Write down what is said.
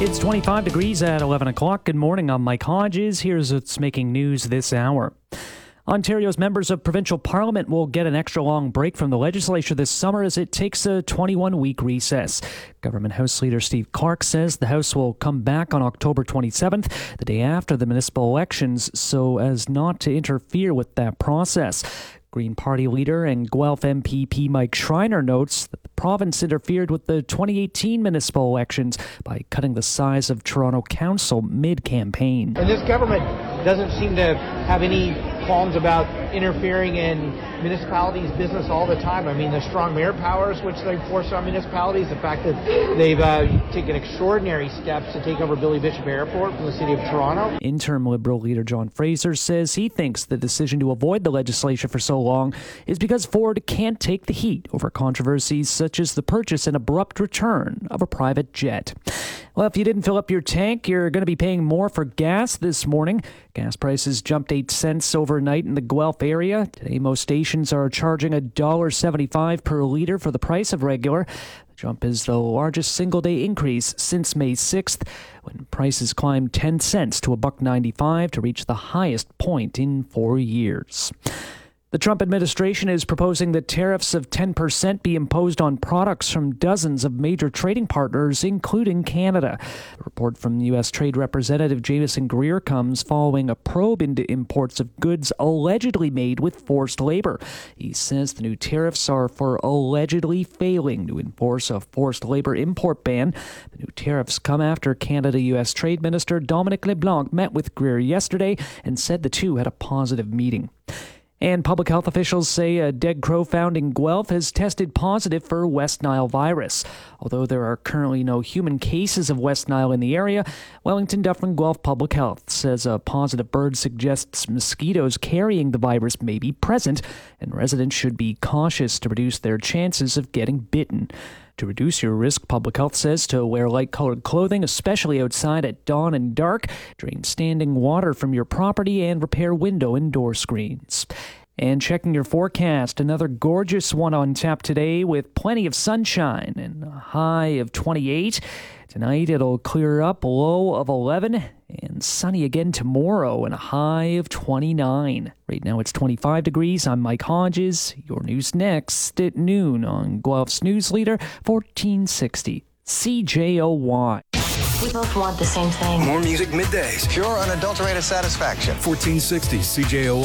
It's 25 degrees at 11 o'clock. Good morning, I'm Mike Hodges. Here's what's making news this hour. Ontario's members of provincial parliament will get an extra long break from the legislature this summer as it takes a 21-week recess. Government House Leader Steve Clark says the House will come back on October 27th, the day after the municipal elections, so as not to interfere with that process. Green Party leader and Guelph MPP Mike Schreiner notes that the province interfered with the 2018 municipal elections by cutting the size of Toronto Council mid-campaign. And this government doesn't seem to have any qualms about interfering in municipalities' business all the time. I mean, the strong mayor powers which they force on municipalities, the fact that they've taken extraordinary steps to take over Billy Bishop Airport from the city of Toronto. Interim Liberal leader John Fraser says he thinks the decision to avoid the legislature for so long is because Ford can't take the heat over controversies such as the purchase and abrupt return of a private jet. Well, if you didn't fill up your tank, you're going to be paying more for gas this morning. Gas prices jumped 8 cents overnight in the Guelph area. Today, most stations are charging $1.75 per liter for the price of regular. The jump is the largest single-day increase since May 6th, when prices climbed 10 cents to $1.95 to reach the highest point in 4 years. The Trump administration is proposing that tariffs of 10% be imposed on products from dozens of major trading partners, including Canada. A report from U.S. Trade Representative Jameson Greer comes following a probe into imports of goods allegedly made with forced labor. He says the new tariffs are for allegedly failing to enforce a forced labor import ban. The new tariffs come after Canada-U.S. Trade Minister Dominic LeBlanc met with Greer yesterday and said the two had a positive meeting. And public health officials say a dead crow found in Guelph has tested positive for West Nile virus. Although there are currently no human cases of West Nile in the area, Wellington Dufferin Guelph Public Health says a positive bird suggests mosquitoes carrying the virus may be present, and residents should be cautious to reduce their chances of getting bitten. To reduce your risk, Public Health says to wear light-colored clothing, especially outside at dawn and dark, drain standing water from your property, and repair window and door screens. And checking your forecast, another gorgeous one on tap today with plenty of sunshine and a high of 28. Tonight it'll clear up, a low of 11, and sunny again tomorrow and a high of 29. Right now it's 25 degrees. I'm Mike Hodges. Your news next at noon on Guelph's News Leader 1460 CJOY. We both want the same thing. More music middays. Pure unadulterated satisfaction. 1460 CJOY.